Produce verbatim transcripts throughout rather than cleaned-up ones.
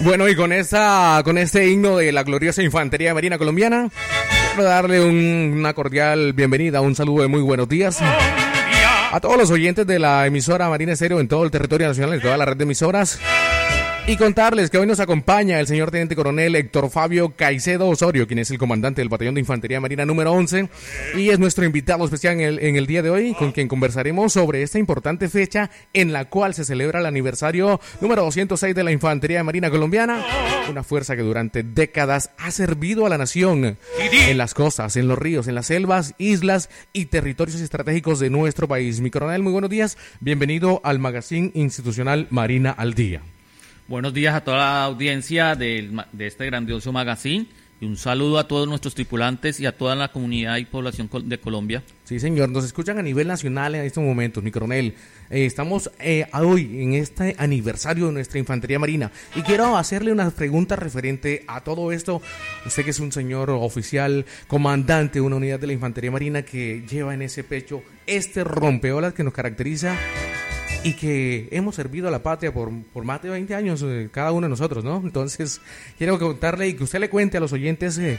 Bueno, y con esta, con este himno de la gloriosa Infantería Marina Colombiana, quiero darle un, una cordial bienvenida, un saludo de muy buenos días a todos los oyentes de la emisora Marina Estéreo en todo el territorio nacional, en toda la red de emisoras. Y contarles que hoy nos acompaña el señor Teniente Coronel Héctor Fabio Caicedo Osorio, quien es el comandante del Batallón de Infantería Marina número once, y es nuestro invitado especial en el, en el día de hoy, con quien conversaremos sobre esta importante fecha en la cual se celebra el aniversario número doscientos seis de la Infantería Marina Colombiana, una fuerza que durante décadas ha servido a la nación en las costas, en los ríos, en las selvas, islas y territorios estratégicos de nuestro país. Mi coronel, muy buenos días, bienvenido al Magazine Institucional Marina al Día. Buenos días a toda la audiencia de, de este grandioso magazine y un saludo a todos nuestros tripulantes y a toda la comunidad y población de Colombia. Sí, señor, nos escuchan a nivel nacional en estos momentos, mi coronel. Eh, estamos eh, hoy en este aniversario de nuestra Infantería Marina y quiero hacerle una pregunta referente a todo esto. Usted que es un señor oficial, comandante de una unidad de la Infantería Marina que lleva en ese pecho este rompeolas que nos caracteriza y que hemos servido a la patria por, por más de veinte años, eh, cada uno de nosotros, ¿no? Entonces, quiero contarle y que usted le cuente a los oyentes eh,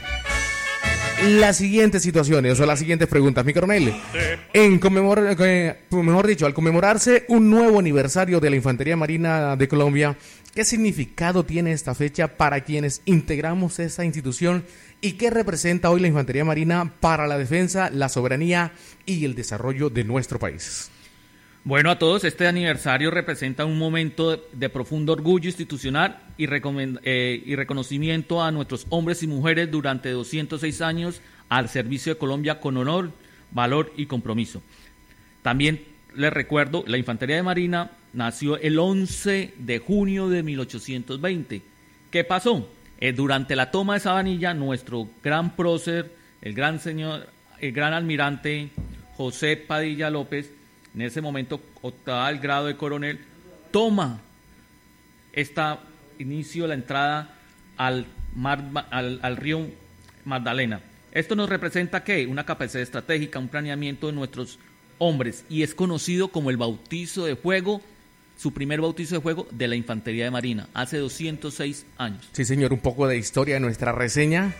las siguientes situaciones o las siguientes preguntas. Mi coronel, en conmemor, eh, mejor dicho, al conmemorarse un nuevo aniversario de la Infantería Marina de Colombia, ¿qué significado tiene esta fecha para quienes integramos esta institución y qué representa hoy la Infantería Marina para la defensa, la soberanía y el desarrollo de nuestro país? Bueno, a todos, este aniversario representa un momento de, de profundo orgullo institucional y, eh, y reconocimiento a nuestros hombres y mujeres durante doscientos seis años al servicio de Colombia con honor, valor y compromiso. También les recuerdo, la Infantería de Marina nació el once de junio de mil ochocientos veinte. ¿Qué pasó? Eh, durante la toma de Sabanilla, nuestro gran prócer, el gran señor, el gran almirante José Padilla López, en ese momento octava el grado de coronel, toma esta inicio la entrada al, mar, al, al río Magdalena. Esto nos representa ¿qué? Una capacidad estratégica, un planeamiento de nuestros hombres, y es conocido como el bautizo de fuego, su primer bautizo de fuego de la Infantería de Marina, hace doscientos seis años. Sí, señor, un poco de historia de nuestra reseña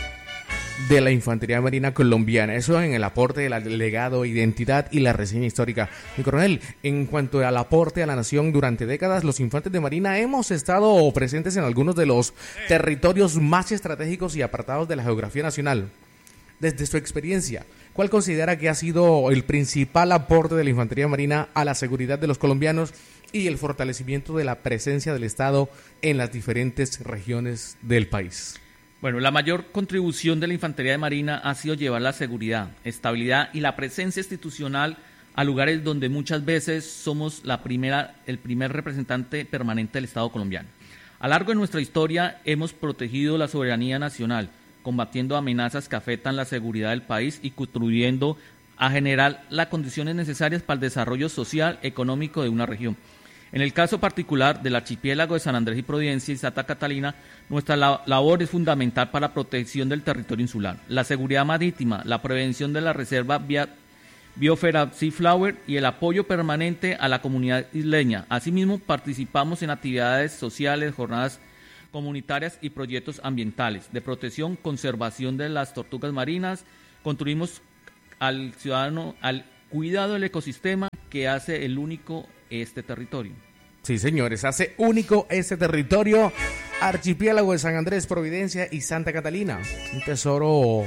de la Infantería Marina Colombiana, eso en el aporte del legado, identidad y la reseña histórica. Mi coronel, en cuanto al aporte a la nación durante décadas, los infantes de Marina hemos estado presentes en algunos de los territorios más estratégicos y apartados de la geografía nacional. Desde su experiencia, ¿cuál considera que ha sido el principal aporte de la Infantería Marina a la seguridad de los colombianos y el fortalecimiento de la presencia del Estado en las diferentes regiones del país? Bueno, la mayor contribución de la Infantería de Marina ha sido llevar la seguridad, estabilidad y la presencia institucional a lugares donde muchas veces somos la primera, el primer representante permanente del Estado colombiano. A lo largo de nuestra historia hemos protegido la soberanía nacional, combatiendo amenazas que afectan la seguridad del país y contribuyendo a generar las condiciones necesarias para el desarrollo social, económico de una región. En el caso particular del archipiélago de San Andrés y Providencia y Santa Catalina, nuestra labor es fundamental para la protección del territorio insular, la seguridad marítima, la prevención de la reserva biosfera Seaflower y el apoyo permanente a la comunidad isleña. Asimismo, participamos en actividades sociales, jornadas comunitarias y proyectos ambientales de protección, conservación de las tortugas marinas. Contribuimos al ciudadano al cuidado del ecosistema que hace el único este territorio. Sí, señores, hace único este territorio, archipiélago de San Andrés, Providencia y Santa Catalina, un tesoro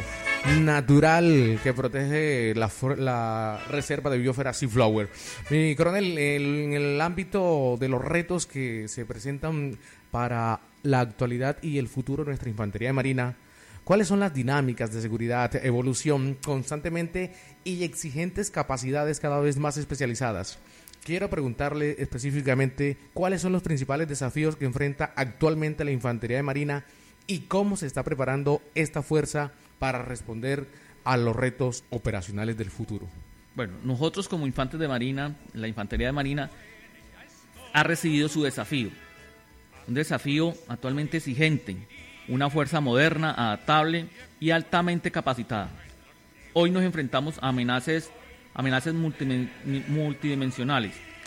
natural que protege la, la reserva de biosfera Seaflower. Mi coronel, el, en el ámbito de los retos que se presentan para la actualidad y el futuro de nuestra Infantería de Marina, ¿cuáles son las dinámicas de seguridad, evolución constantemente y exigentes capacidades cada vez más especializadas? Quiero preguntarle específicamente cuáles son los principales desafíos que enfrenta actualmente la Infantería de Marina y cómo se está preparando esta fuerza para responder a los retos operacionales del futuro. Bueno, nosotros como infantes de Marina, la Infantería de Marina ha recibido su desafío, un desafío actualmente exigente, una fuerza moderna, adaptable y altamente capacitada. Hoy nos enfrentamos a amenazas amenazas multidimensionales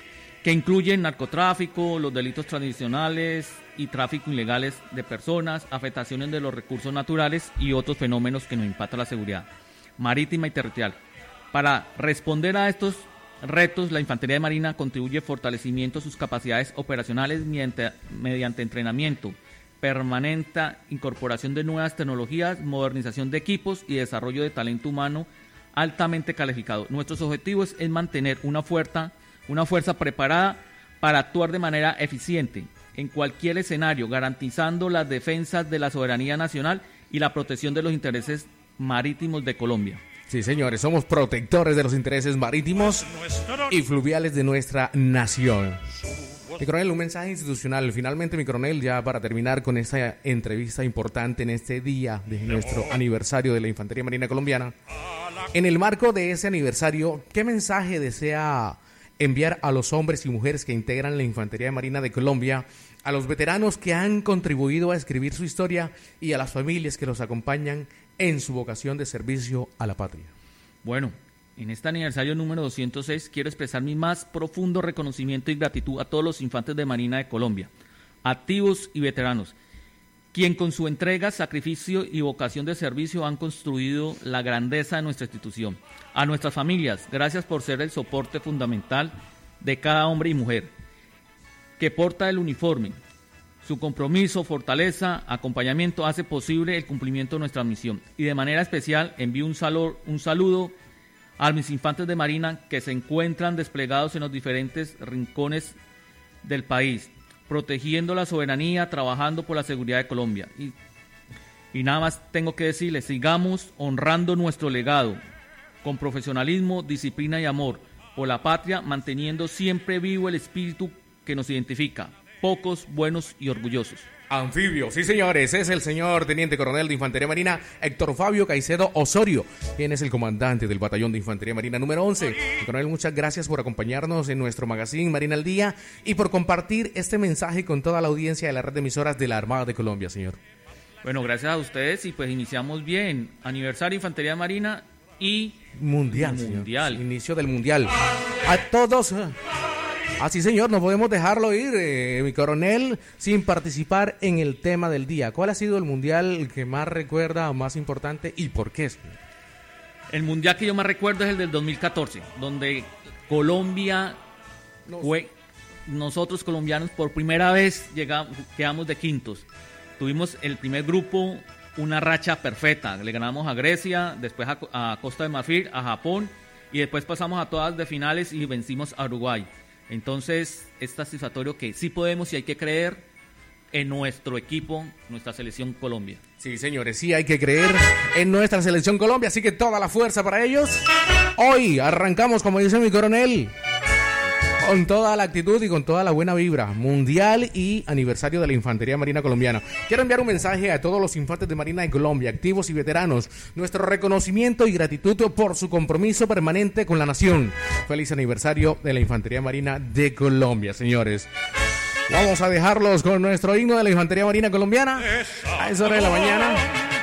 que incluyen narcotráfico, los delitos tradicionales y tráfico ilegales de personas, afectaciones de los recursos naturales y otros fenómenos que nos impactan la seguridad marítima y territorial. Para responder a estos retos, la Infantería de Marina contribuye fortalecimiento de sus capacidades operacionales mediante, mediante entrenamiento permanente, incorporación de nuevas tecnologías, modernización de equipos y desarrollo de talento humano altamente calificado. Nuestros objetivos es mantener una fuerza, una fuerza preparada para actuar de manera eficiente en cualquier escenario, garantizando las defensas de la soberanía nacional y la protección de los intereses marítimos de Colombia. Sí, señores, somos protectores de los intereses marítimos y fluviales de nuestra nación. Mi coronel, un mensaje institucional. Finalmente, mi coronel, ya para terminar con esta entrevista importante en este día de nuestro aniversario de la Infantería Marina Colombiana. En el marco de ese aniversario, ¿qué mensaje desea enviar a los hombres y mujeres que integran la Infantería Marina de Colombia, a los veteranos que han contribuido a escribir su historia y a las familias que los acompañan en su vocación de servicio a la patria? Bueno, en este aniversario número doscientos seis quiero expresar mi más profundo reconocimiento y gratitud a todos los infantes de Marina de Colombia, activos y veteranos, quien con su entrega, sacrificio y vocación de servicio han construido la grandeza de nuestra institución. A nuestras familias, gracias por ser el soporte fundamental de cada hombre y mujer que porta el uniforme. Su compromiso, fortaleza, acompañamiento hace posible el cumplimiento de nuestra misión. Y de manera especial envío un, salo, un saludo a mis infantes de Marina que se encuentran desplegados en los diferentes rincones del país, protegiendo la soberanía, trabajando por la seguridad de Colombia. Y, y nada más tengo que decirles, sigamos honrando nuestro legado con profesionalismo, disciplina y amor por la patria, manteniendo siempre vivo el espíritu que nos identifica. Pocos, buenos y orgullosos. Anfibio, sí señores, es el señor Teniente Coronel de Infantería Marina Héctor Fabio Caicedo Osorio, quien es el comandante del Batallón de Infantería Marina número once. Coronel, muchas gracias por acompañarnos en nuestro magazine Marina al Día y por compartir este mensaje con toda la audiencia de la red de emisoras de la Armada de Colombia, señor. Bueno, gracias a ustedes y pues iniciamos bien. Aniversario Infantería Marina y... Mundial, mundial. Señor. Inicio del Mundial. A todos... Así, señor, no podemos dejarlo ir, eh, mi coronel, sin participar en el tema del día. ¿Cuál ha sido el mundial que más recuerda o más importante y por qué? El mundial que yo más recuerdo es el del dos mil catorce, donde Colombia no. fue, nosotros colombianos por primera vez llegamos, quedamos de quintos. Tuvimos el primer grupo, una racha perfecta. Le ganamos a Grecia, después a, a Costa de Marfil, a Japón y después pasamos a todas de finales y vencimos a Uruguay. Entonces, es satisfactorio que sí podemos y hay que creer en nuestro equipo, nuestra selección Colombia. Sí, señores, sí hay que creer en nuestra selección Colombia, así que toda la fuerza para ellos. Hoy arrancamos, como dice mi coronel, con toda la actitud y con toda la buena vibra, mundial y aniversario de la Infantería Marina Colombiana. Quiero enviar un mensaje a todos los infantes de Marina de Colombia, activos y veteranos, nuestro reconocimiento y gratitud por su compromiso permanente con la nación. Feliz aniversario de la Infantería Marina de Colombia, señores. Vamos a dejarlos con nuestro himno de la Infantería Marina Colombiana a esa hora de la mañana,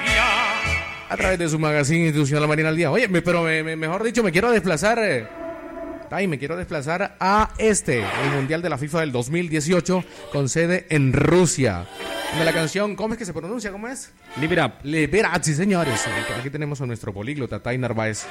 a través de su magazine institucional Marina al Día. Oye, pero me, me, mejor dicho, me quiero desplazar... Eh, Ay, me quiero desplazar a este, el Mundial de la FIFA del dos mil dieciocho, con sede en Rusia. De la canción, ¿cómo es que se pronuncia? ¿Cómo es? Live It Up. Live It Up, sí, señores. Aquí tenemos a nuestro políglota, Tai Narváez.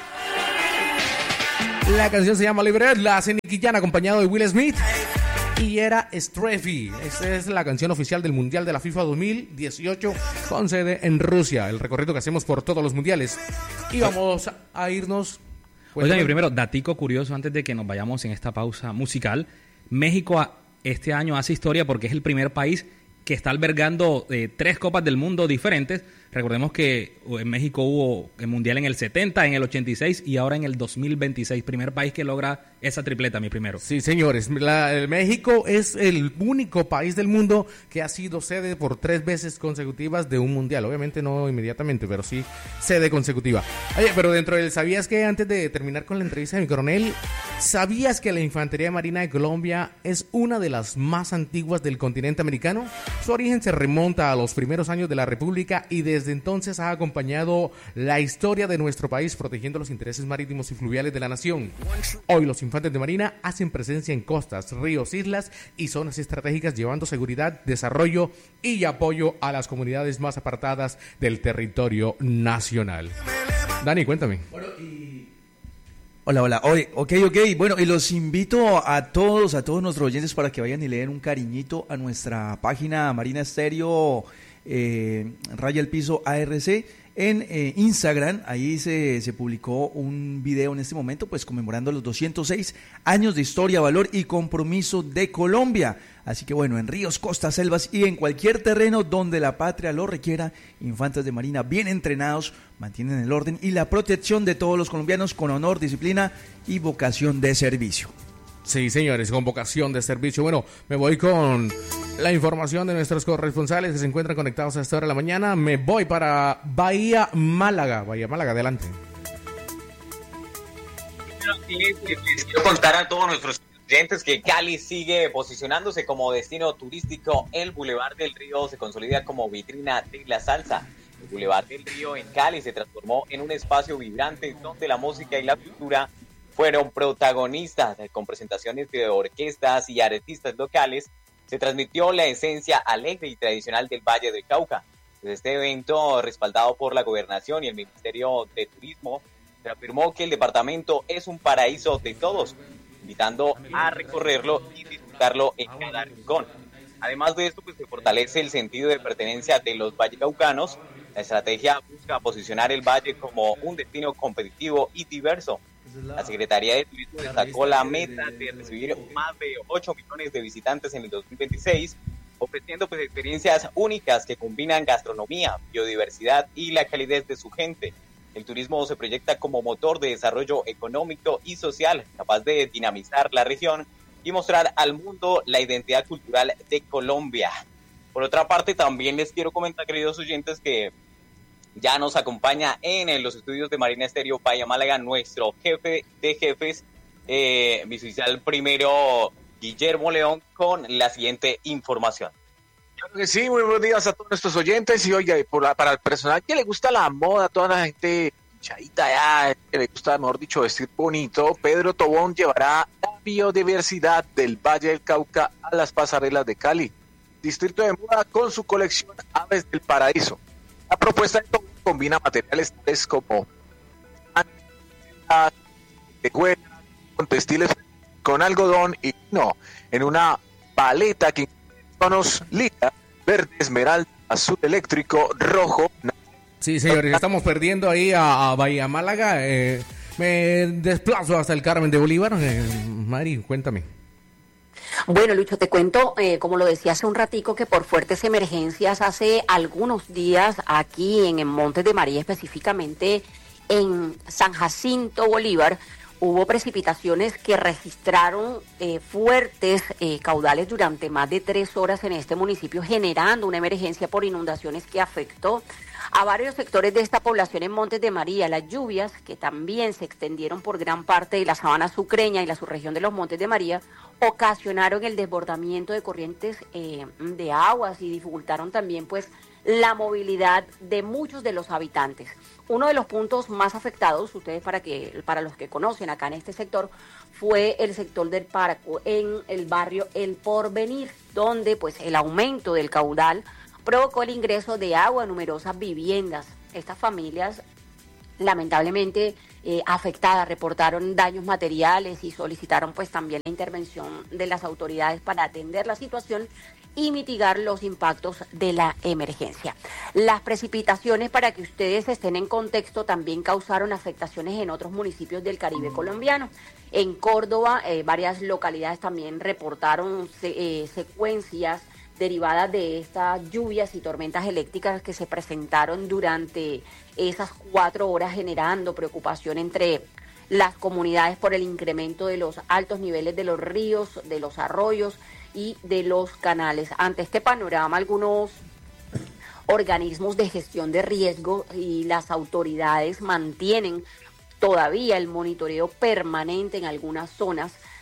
La canción se llama Live It Up, la hace Nicky Jam acompañado de Will Smith. Y era Streffy. Esta es la canción oficial del Mundial de la FIFA dos mil dieciocho, con sede en Rusia. El recorrido que hacemos por todos los mundiales. Y vamos a irnos... Oigan, y primero, datico curioso antes de que nos vayamos en esta pausa musical. México este año hace historia porque es el primer país que está albergando eh, tres Copas del Mundo diferentes. Recordemos que en México hubo el Mundial en el setenta, en el ochenta y seis y ahora en el dos mil veintiséis. Primer país que logra esa tripleta, mi primero. Sí, señores. La, el México es el único país del mundo que ha sido sede por tres veces consecutivas de un Mundial. Obviamente no inmediatamente, pero sí sede consecutiva. Oye, pero dentro del... ¿Sabías que antes de terminar con la entrevista de mi coronel, ¿sabías que la Infantería Marina de Colombia es una de las más antiguas del continente americano? Su origen se remonta a los primeros años de la República y desde entonces ha acompañado la historia de nuestro país protegiendo los intereses marítimos y fluviales de la nación. Hoy los infantes de marina hacen presencia en costas, ríos, islas y zonas estratégicas llevando seguridad, desarrollo y apoyo a las comunidades más apartadas del territorio nacional. Dani, cuéntame. Bueno, y... Hola, hola. Oye, ok, ok. Bueno, y los invito a todos, a todos nuestros oyentes para que vayan y le den un cariñito a nuestra página Marina Estéreo, eh, Raya el Piso A R C, en eh, Instagram. Ahí se, se publicó un video en este momento, pues conmemorando los doscientos seis años de historia, valor y compromiso de Colombia. Así que bueno, en ríos, costas, selvas y en cualquier terreno donde la patria lo requiera, infantes de marina bien entrenados mantienen el orden y la protección de todos los colombianos con honor, disciplina y vocación de servicio. Sí, señores, con vocación de servicio. Bueno, me voy con la información de nuestros corresponsales que se encuentran conectados a esta hora de la mañana. Me voy para Bahía Málaga. Bahía Málaga, adelante. Les quiero contar a todos nuestros oyentes que Cali sigue posicionándose como destino turístico. El Boulevard del Río se consolida como vitrina de la salsa. El Boulevard del Río en Cali se transformó en un espacio vibrante donde la música y la cultura fueron protagonistas. Con presentaciones de orquestas y artistas locales se transmitió la esencia alegre y tradicional del Valle del Cauca. Desde este evento, respaldado por la Gobernación y el Ministerio de Turismo, se afirmó que el departamento es un paraíso de todos, invitando a recorrerlo y disfrutarlo en cada rincón. Además de esto, pues se fortalece el sentido de pertenencia de los vallecaucanos. La estrategia busca posicionar el valle como un destino competitivo y diverso. La Secretaría de Turismo destacó la meta de recibir más de ocho millones de visitantes en el dos mil veintiséis, ofreciendo pues experiencias únicas que combinan gastronomía, biodiversidad y la calidez de su gente. El turismo se proyecta como motor de desarrollo económico y social, capaz de dinamizar la región y mostrar al mundo la identidad cultural de Colombia. Por otra parte, también les quiero comentar, queridos oyentes, que ya nos acompaña en los estudios de Marina Estéreo Bahía Málaga nuestro jefe de jefes, eh, viceoficial primero Guillermo León, con la siguiente información. Claro que sí, muy buenos días a todos nuestros oyentes. Y oiga, por la, para el personal que le gusta la moda, toda la gente hinchadita ya, que le gusta, mejor dicho, vestir bonito, Pedro Tobón llevará la biodiversidad del Valle del Cauca a las pasarelas de Cali, distrito de moda, con su colección Aves del Paraíso. La propuesta de Tobón combina materiales tales como de cuero, con textiles con algodón y no, en una paleta que tonos lila, verde, esmeralda, azul eléctrico, rojo. Sí, señores, estamos perdiendo ahí a, a Bahía Málaga. Eh, me desplazo hasta el Carmen de Bolívar. Eh, Mari, cuéntame. Bueno, Lucho, te cuento, eh, como lo decía hace un ratico, que por fuertes emergencias hace algunos días aquí en, en Montes de María, específicamente en San Jacinto Bolívar, hubo precipitaciones que registraron eh, fuertes eh, caudales durante más de tres horas en este municipio, generando una emergencia por inundaciones que afectó a varios sectores de esta población en Montes de María. Las lluvias, que también se extendieron por gran parte de la sabana sucreña y la subregión de los Montes de María, ocasionaron el desbordamiento de corrientes eh, de aguas y dificultaron también pues la movilidad de muchos de los habitantes. Uno de los puntos más afectados, ustedes para que para los que conocen acá en este sector, fue el sector del Páramo, en el barrio El Porvenir, donde pues el aumento del caudal provocó el ingreso de agua a numerosas viviendas. Estas familias, lamentablemente eh, afectadas, reportaron daños materiales y solicitaron pues también la intervención de las autoridades para atender la situación y mitigar los impactos de la emergencia. Las precipitaciones, para que ustedes estén en contexto, también causaron afectaciones en otros municipios del Caribe colombiano. En Córdoba, eh, varias localidades también reportaron eh, secuencias derivadas de estas lluvias y tormentas eléctricas que se presentaron durante esas cuatro horas, generando preocupación entre las comunidades por el incremento de los altos niveles de los ríos, de los arroyos y de los canales. Ante este panorama, algunos organismos de gestión de riesgo y las autoridades mantienen todavía el monitoreo permanente en algunas zonas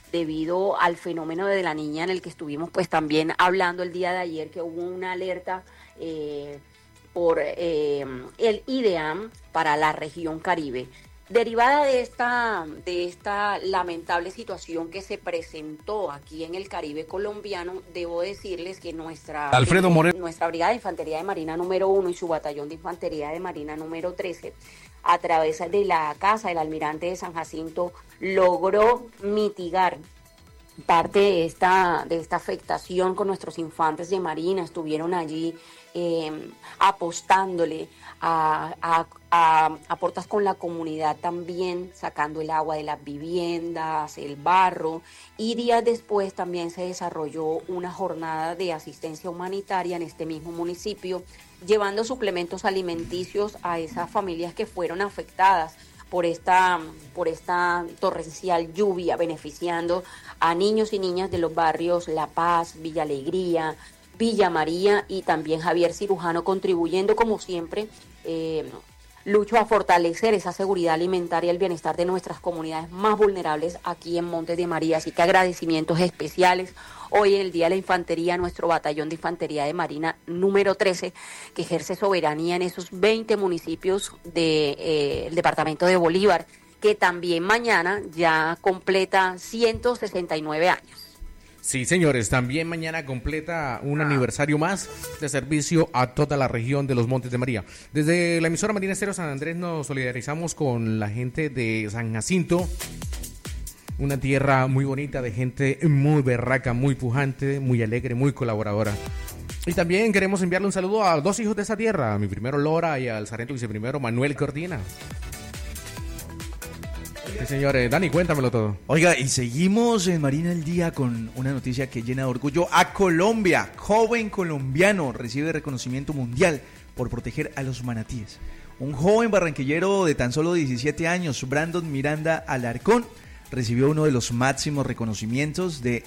debido al fenómeno de la niña en el que estuvimos pues también hablando el día de ayer, que hubo una alerta eh, por eh, el IDEAM para la región Caribe. Derivada de esta, de esta lamentable situación que se presentó aquí en el Caribe colombiano, debo decirles que nuestra, Alfredo Moreno. nuestra Brigada de Infantería de Marina número uno y su Batallón de Infantería de Marina número trece, a través de la Casa del Almirante de San Jacinto, logró mitigar parte de esta, de esta afectación con nuestros infantes de Marina. Estuvieron allí eh, apostándole a, a, a, a portas con la comunidad también, sacando el agua de las viviendas, el barro, y días después también se desarrolló una jornada de asistencia humanitaria en este mismo municipio, llevando suplementos alimenticios a esas familias que fueron afectadas por esta, por esta torrencial lluvia, beneficiando a niños y niñas de los barrios La Paz, Villa Alegría, Villa María y también Javier Cirujano, contribuyendo como siempre, eh, Lucho, a fortalecer esa seguridad alimentaria y el bienestar de nuestras comunidades más vulnerables aquí en Montes de María. Así que agradecimientos especiales hoy en el Día de la Infantería, nuestro Batallón de Infantería de Marina número trece, que ejerce soberanía en esos veinte municipios del de, eh, departamento de Bolívar, que también mañana ya completa ciento sesenta y nueve años. Sí, señores, también mañana completa un aniversario más de servicio a toda la región de los Montes de María. Desde la emisora Marina Estéreo San Andrés nos solidarizamos con la gente de San Jacinto, una tierra muy bonita, de gente muy berraca, muy pujante, muy alegre, muy colaboradora. Y también queremos enviarle un saludo a dos hijos de esa tierra, a mi primero Lora y al sargento viceprimero Manuel Cortina. Sí, señores. Dani, cuéntamelo todo. Oiga, y seguimos en Marina al Día con una noticia que llena de orgullo a Colombia. Joven colombiano recibe reconocimiento mundial por proteger a los manatíes. Un joven barranquillero de tan solo diecisiete años, Brandon Miranda Alarcón, recibió uno de los máximos reconocimientos de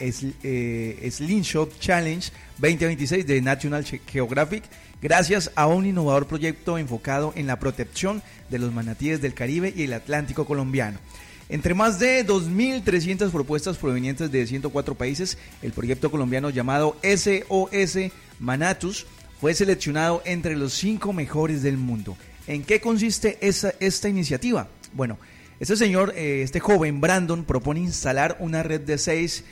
eh, Slingshot Challenge veinte veintiséis de National Geographic, gracias a un innovador proyecto enfocado en la protección de los manatíes del Caribe y el Atlántico colombiano. Entre más de dos mil trescientas propuestas provenientes de ciento cuatro países, el proyecto colombiano llamado S O S Manatus fue seleccionado entre los cinco mejores del mundo. ¿En qué consiste esa, esta iniciativa? Bueno, este señor, eh, este joven Brandon, propone instalar una red de seis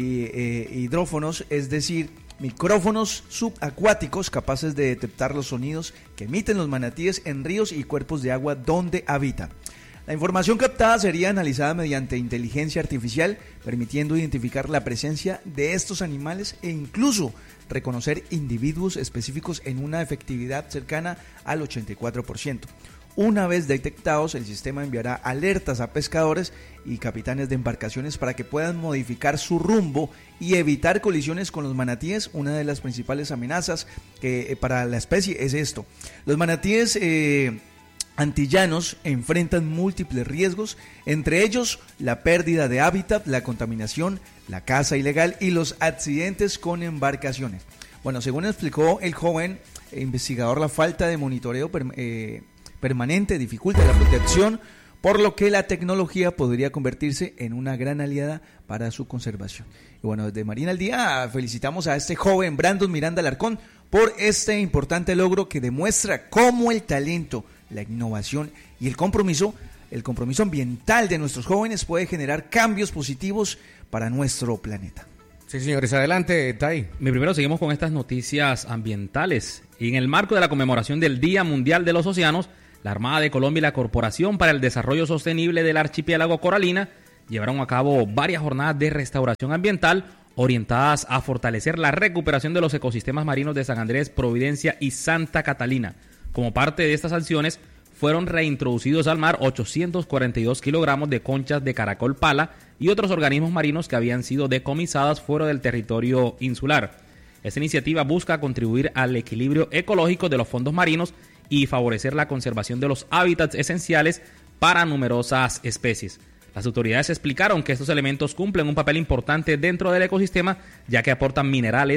eh, hidrófonos, es decir, micrófonos subacuáticos capaces de detectar los sonidos que emiten los manatíes en ríos y cuerpos de agua donde habitan. La información captada sería analizada mediante inteligencia artificial, permitiendo identificar la presencia de estos animales e incluso reconocer individuos específicos en una efectividad cercana al ochenta y cuatro por ciento. Una vez detectados, el sistema enviará alertas a pescadores y capitanes de embarcaciones para que puedan modificar su rumbo y evitar colisiones con los manatíes. Una de las principales amenazas que, eh, para la especie es esto. Los manatíes eh, antillanos enfrentan múltiples riesgos, entre ellos la pérdida de hábitat, la contaminación, la caza ilegal y los accidentes con embarcaciones. Bueno, según explicó el joven investigador, la falta de monitoreo eh, permanente dificulta la protección, por lo que la tecnología podría convertirse en una gran aliada para su conservación. Y bueno, desde Marina al Día felicitamos a este joven Brandon Miranda Alarcón por este importante logro que demuestra cómo el talento, la innovación y el compromiso, el compromiso ambiental de nuestros jóvenes puede generar cambios positivos para nuestro planeta. Sí, señores, adelante, Tai. Mi primero, seguimos con estas noticias ambientales. Y en el marco de la conmemoración del Día Mundial de los Océanos, la Armada de Colombia y la Corporación para el Desarrollo Sostenible del Archipiélago Coralina llevaron a cabo varias jornadas de restauración ambiental orientadas a fortalecer la recuperación de los ecosistemas marinos de San Andrés, Providencia y Santa Catalina. Como parte de estas acciones, fueron reintroducidos al mar ochocientos cuarenta y dos kilogramos de conchas de caracol pala y otros organismos marinos que habían sido decomisadas fuera del territorio insular. Esta iniciativa busca contribuir al equilibrio ecológico de los fondos marinos y favorecer la conservación de los hábitats esenciales para numerosas especies. Las autoridades explicaron que estos elementos cumplen un papel importante dentro del ecosistema, ya que aportan minerales,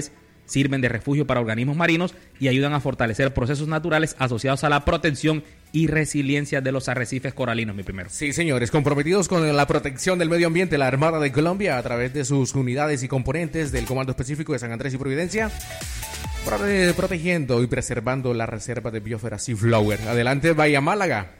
sirven de refugio para organismos marinos y ayudan a fortalecer procesos naturales asociados a la protección y resiliencia de los arrecifes coralinos, mi primero. Sí, señores, comprometidos con la protección del medio ambiente, la Armada de Colombia, a través de sus unidades y componentes del Comando Específico de San Andrés y Providencia, protegiendo y preservando la reserva de biosfera Seaflower. Adelante, Bahía Málaga.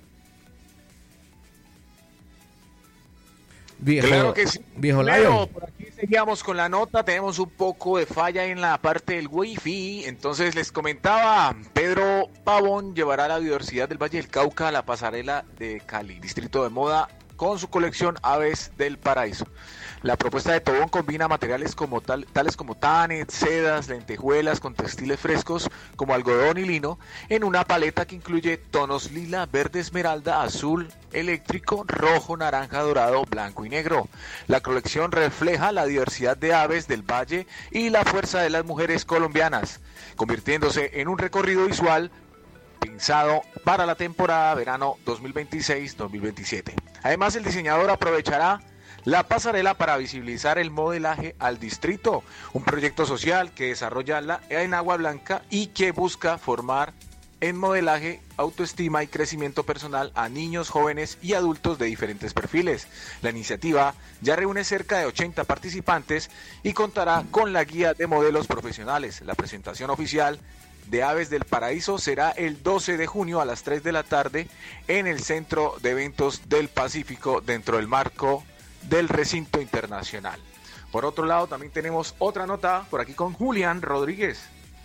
Viejo, claro que sí. Viejo Pero Lion. por aquí seguíamos con la nota, tenemos un poco de falla en la parte del wifi, entonces les comentaba, Pedro Pavón llevará la biodiversidad del Valle del Cauca a la pasarela de Cali, distrito de moda, con su colección Aves del Paraíso. La propuesta de Tobón combina materiales como tal, tales como tanet, sedas, lentejuelas con textiles frescos como algodón y lino en una paleta que incluye tonos lila, verde esmeralda, azul, eléctrico, rojo, naranja, dorado, blanco y negro. La colección refleja la diversidad de aves del valle y la fuerza de las mujeres colombianas, convirtiéndose en un recorrido visual pensado para la temporada verano dos mil veintiséis dos mil veintisiete. Además, el diseñador aprovechará la pasarela para visibilizar el modelaje al distrito, un proyecto social que desarrolla la, en Agua Blanca y que busca formar en modelaje, autoestima y crecimiento personal a niños, jóvenes y adultos de diferentes perfiles. La iniciativa ya reúne cerca de ochenta participantes y contará con la guía de modelos profesionales. La presentación oficial de Aves del Paraíso será el doce de junio a las tres de la tarde en el Centro de Eventos del Pacífico dentro del marco del recinto internacional. Por otro lado, también tenemos otra nota por aquí con Julián Rodríguez.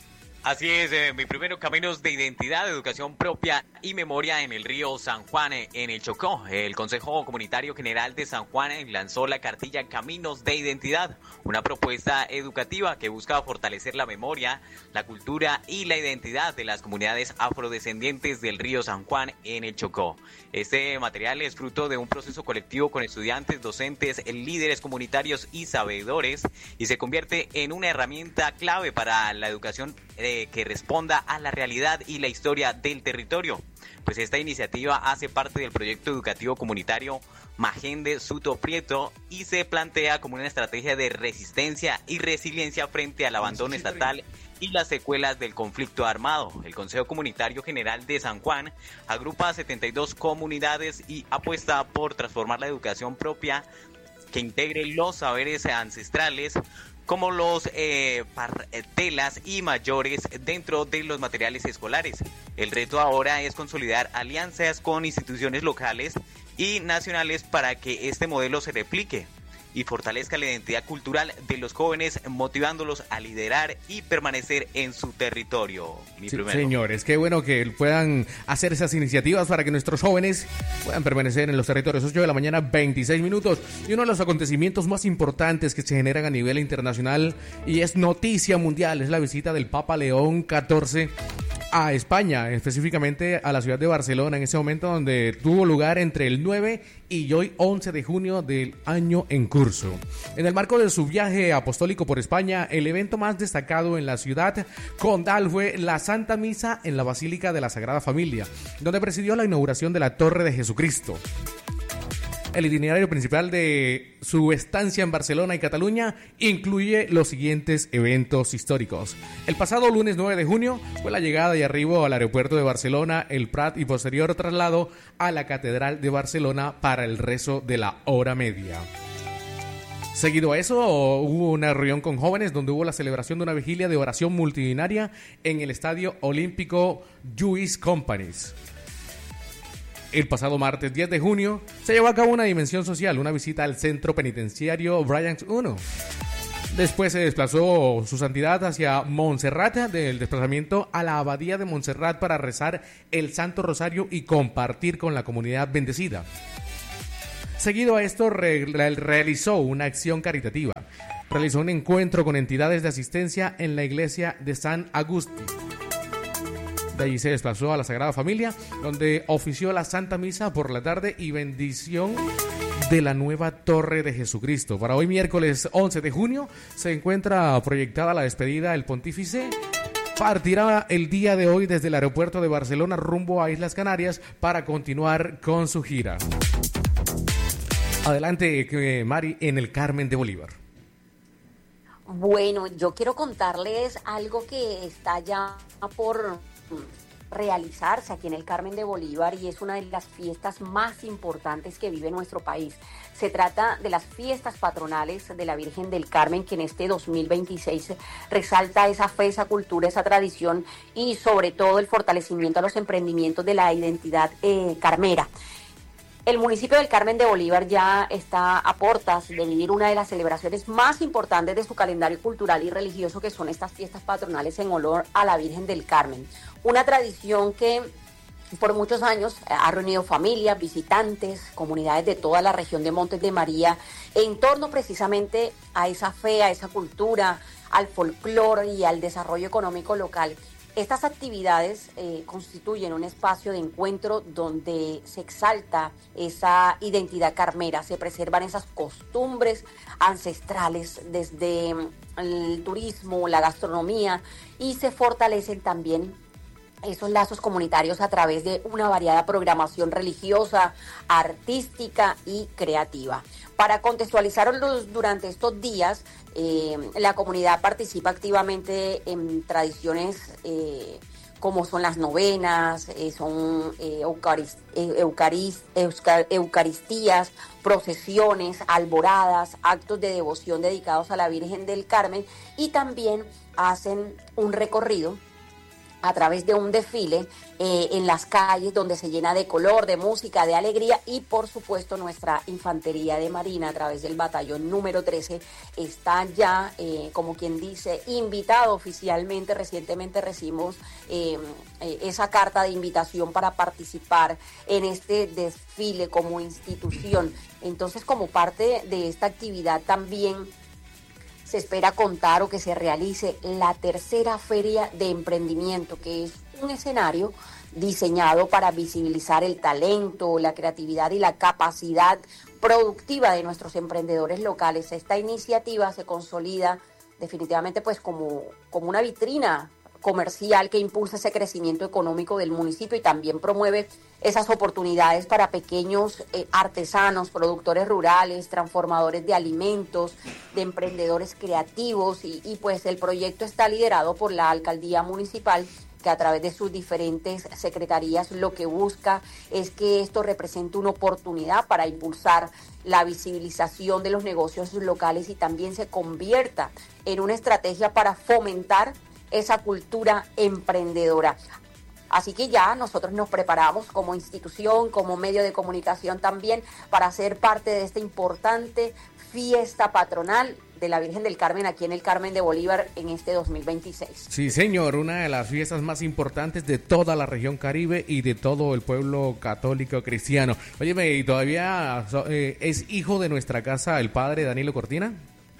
Así es, eh, mi primero Caminos de Identidad, Educación Propia y Memoria en el río San Juan, eh, en el Chocó. El Consejo Comunitario General de San Juan eh, lanzó la cartilla Caminos de Identidad, una propuesta educativa que busca fortalecer la memoria, la cultura y la identidad de las comunidades afrodescendientes del río San Juan en el Chocó. Este material es fruto de un proceso colectivo con estudiantes, docentes, líderes comunitarios y sabedores y se convierte en una herramienta clave para la educación eh, que responda a la realidad y la historia del territorio. Pues esta iniciativa hace parte del proyecto educativo comunitario Majende Suto Prieto y se plantea como una estrategia de resistencia y resiliencia frente al abandono estatal y las secuelas del conflicto armado. El Consejo Comunitario General de San Juan agrupa a setenta y dos comunidades y apuesta por transformar la educación propia que integre los saberes ancestrales como los eh, partelas y mayores dentro de los materiales escolares. El reto ahora es consolidar alianzas con instituciones locales y nacionales para que este modelo se replique y fortalezca la identidad cultural de los jóvenes, motivándolos a liderar y permanecer en su territorio. Mi Sí, primero. señores, qué bueno que puedan hacer esas iniciativas para que nuestros jóvenes puedan permanecer en los territorios. ocho de la mañana, veintiséis minutos. Y uno de los acontecimientos más importantes que se generan a nivel internacional y es noticia mundial es la visita del Papa León catorce a España, específicamente a la ciudad de Barcelona, en ese momento donde tuvo lugar entre el nueve y hoy once de junio del año en curso. En el marco de su viaje apostólico por España, el evento más destacado en la ciudad condal fue la Santa Misa en la Basílica de la Sagrada Familia, donde presidió la inauguración de la Torre de Jesucristo. El itinerario principal de su estancia en Barcelona y Cataluña incluye los siguientes eventos históricos. El pasado lunes nueve de junio fue la llegada y arribo al aeropuerto de Barcelona, el Prat y posterior traslado a la Catedral de Barcelona para el rezo de la hora media. Seguido a eso, hubo una reunión con jóvenes donde hubo la celebración de una vigilia de oración multitudinaria en el Estadio Olímpico Lluís Companys. El pasado martes diez de junio se llevó a cabo una dimensión social, una visita al centro penitenciario Bryant uno. Después se desplazó su santidad hacia Montserrat, del desplazamiento a la abadía de Montserrat para rezar el Santo Rosario y compartir con la comunidad bendecida. Seguido a esto re- realizó una acción caritativa. Realizó un encuentro con entidades de asistencia en la iglesia de San Agustín. De allí se desplazó a la Sagrada Familia, donde ofició la Santa Misa por la tarde y bendición de la nueva Torre de Jesucristo. Para hoy miércoles once de junio se encuentra proyectada la despedida del pontífice. Partirá el día de hoy desde el aeropuerto de Barcelona rumbo a Islas Canarias para continuar con su gira. Adelante, eh, Mari, en el Carmen de Bolívar. Bueno, yo quiero contarles algo que está ya por realizarse aquí en el Carmen de Bolívar y es una de las fiestas más importantes que vive nuestro país. Se trata de las fiestas patronales de la Virgen del Carmen, que en este dos mil veintiséis resalta esa fe, esa cultura, esa tradición y sobre todo el fortalecimiento a los emprendimientos de la identidad eh, carmera. El municipio del Carmen de Bolívar ya está a portas de vivir una de las celebraciones más importantes de su calendario cultural y religioso, que son estas fiestas patronales en honor a la Virgen del Carmen. Una tradición que por muchos años ha reunido familias, visitantes, comunidades de toda la región de Montes de María, en torno precisamente a esa fe, a esa cultura, al folclore y al desarrollo económico local. Estas actividades eh, constituyen un espacio de encuentro donde se exalta esa identidad carmera, se preservan esas costumbres ancestrales desde el turismo, la gastronomía y se fortalecen también esos lazos comunitarios a través de una variada programación religiosa, artística y creativa. Para contextualizarlos durante estos días, eh, la comunidad participa activamente en tradiciones eh, como son las novenas, eh, son eh, eucarist, eh, eucarist, eucar, eucaristías, procesiones, alboradas, actos de devoción dedicados a la Virgen del Carmen y también hacen un recorrido a través de un desfile eh, en las calles donde se llena de color, de música, de alegría y por supuesto nuestra Infantería de Marina a través del batallón número trece está ya, eh, como quien dice, invitado oficialmente. Recientemente recibimos eh, eh, esa carta de invitación para participar en este desfile como institución. Entonces, como parte de esta actividad también se espera contar o que se realice la tercera feria de emprendimiento, que es un escenario diseñado para visibilizar el talento, la creatividad y la capacidad productiva de nuestros emprendedores locales. Esta iniciativa se consolida definitivamente pues como, como una vitrina comercial que impulsa ese crecimiento económico del municipio y también promueve esas oportunidades para pequeños eh, artesanos, productores rurales, transformadores de alimentos, de emprendedores creativos y, y pues el proyecto está liderado por la Alcaldía Municipal, que a través de sus diferentes secretarías lo que busca es que esto represente una oportunidad para impulsar la visibilización de los negocios locales y también se convierta en una estrategia para fomentar esa cultura emprendedora. Así que ya nosotros nos preparamos como institución, como medio de comunicación también para ser parte de esta importante fiesta patronal de la Virgen del Carmen aquí en el Carmen de Bolívar en este dos mil veintiséis. Sí, señor, una de las fiestas más importantes de toda la región Caribe y de todo el pueblo católico cristiano. Óyeme, ¿y todavía eh, es hijo de nuestra casa el padre Danilo Cortina?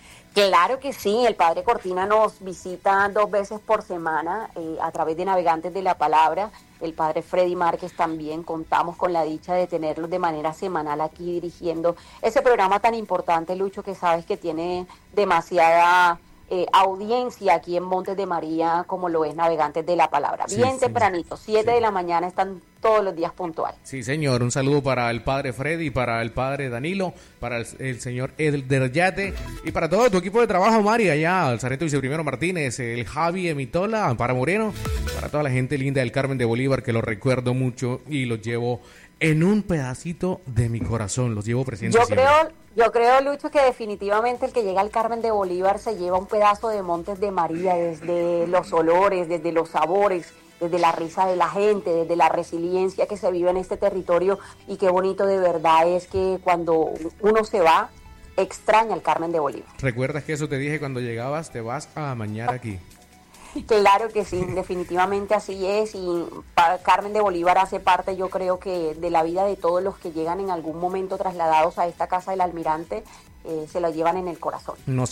Claro que sí, el padre Cortina nos visita dos veces por semana eh, a través de Navegantes de la Palabra. El padre Freddy Márquez también, contamos con la dicha de tenerlos de manera semanal aquí dirigiendo ese programa tan importante, Lucho, que sabes que tiene demasiada eh, audiencia aquí en Montes de María, como lo es Navegantes de la Palabra. Sí, Bien sí, tempranito, siete sí. de la mañana, están todos los días puntual. Sí, señor, un saludo para el padre Freddy, para el padre Danilo, para el, el señor Edel Yate y para todo tu equipo de trabajo, Mari, allá, el sargento viceprimero Martínez, el Javi Emitola, Amparo Moreno, para toda la gente linda del Carmen de Bolívar, que los recuerdo mucho y los llevo en un pedacito de mi corazón, los llevo presentes Yo siempre. creo, yo creo, Lucho, que definitivamente el que llega al Carmen de Bolívar se lleva un pedazo de Montes de María, desde los olores, desde los sabores, desde la risa de la gente, desde la resiliencia que se vive en este territorio y qué bonito de verdad es que cuando uno se va, extraña el Carmen de Bolívar. ¿Recuerdas que eso te dije cuando llegabas? Te vas a amañar aquí. Claro que sí, definitivamente así es y para Carmen de Bolívar hace parte, yo creo que de la vida de todos los que llegan en algún momento trasladados a esta casa del almirante, eh, se lo llevan en el corazón. Nos